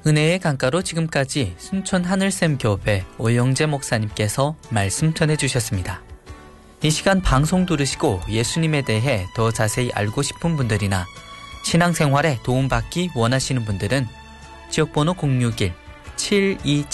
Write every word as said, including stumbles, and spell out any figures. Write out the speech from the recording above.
은혜의 강가로 지금까지 순천 하늘샘 교회 오영재 목사님께서 말씀 전해주셨습니다. 이 시간 방송 들으시고 예수님에 대해 더 자세히 알고 싶은 분들이나 신앙생활에 도움받기 원하시는 분들은 지역번호 공육일 칠이칠